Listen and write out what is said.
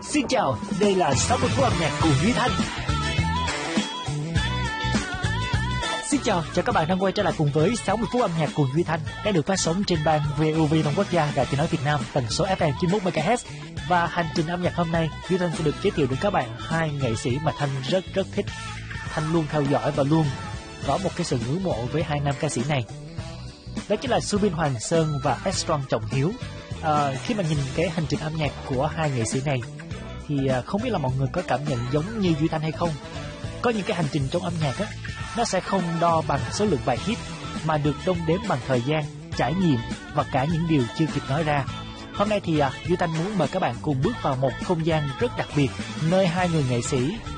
Xin chào, đây là 60 phút âm nhạc cùng Duy Thanh. Xin chào các bạn đang quay trở lại cùng với 60 phút âm nhạc cùng Duy Thanh đã được phát sóng trên ban VOV Đông Quốc gia Đài Tiếng nói Việt Nam tần số FM 91 MHz. Và hành trình âm nhạc hôm nay, Duy Thanh sẽ được giới thiệu đến các bạn hai nghệ sĩ mà Thanh rất thích. Thanh luôn theo dõi và luôn có một cái sự ngưỡng mộ với hai nam ca sĩ này. Đó chính là Subin Hoàng Sơn và Estron Trọng Hiếu. Khi mà nhìn cái hành trình âm nhạc của hai nghệ sĩ này thì không biết là mọi người có cảm nhận giống như Duy Thanh hay không. Có những cái hành trình trong âm nhạc á, nó sẽ không đo bằng số lượng bài hit mà được đong đếm bằng thời gian, trải nghiệm và cả những điều chưa kịp nói ra. Hôm nay thì Duy Thanh muốn mời các bạn cùng bước vào một không gian rất đặc biệt, nơi hai người nghệ sĩ